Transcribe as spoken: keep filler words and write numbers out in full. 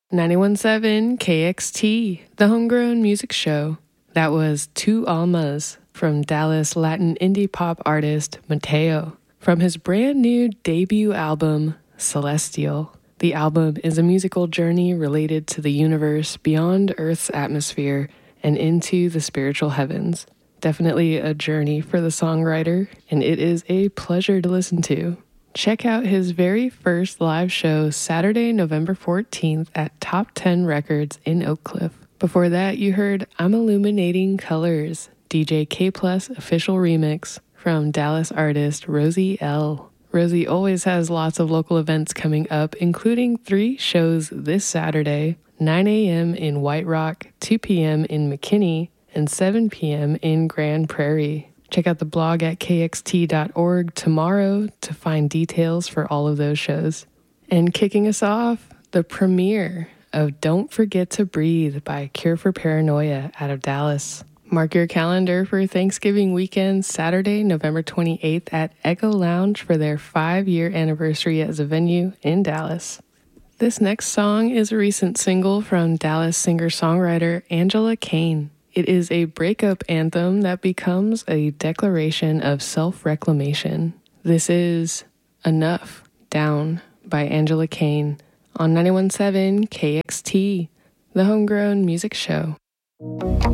ninety-one point seven K X T, the Homegrown Music Show. That was Tu Almas from Dallas Latin indie pop artist Mateo from his brand new debut album, Celestial. The album is a musical journey related to the universe beyond Earth's atmosphere and into the spiritual heavens. Definitely a journey for the songwriter, and it is a pleasure to listen to. Check out his very first live show Saturday, November fourteenth at Top ten Records in Oak Cliff. Before that, you heard I'm Illuminating Colors, D J K Plus official remix from Dallas artist Rosie L. Rosie always has lots of local events coming up, including three shows this Saturday, nine a.m. in White Rock, two p.m. in McKinney, and seven p.m. in Grand Prairie. Check out the blog at k x t dot org tomorrow to find details for all of those shows. And kicking us off, the premiere of Don't Forget to Breathe by Cure for Paranoia out of Dallas. Mark your calendar for Thanksgiving weekend, Saturday, November twenty-eighth at Echo Lounge for their five-year anniversary as a venue in Dallas. This next song is a recent single from Dallas singer-songwriter Angela Kane. It is a breakup anthem that becomes a declaration of self-reclamation. This is Enough Down by Angela Kane on ninety-one point seven K X T, the Homegrown Music Show.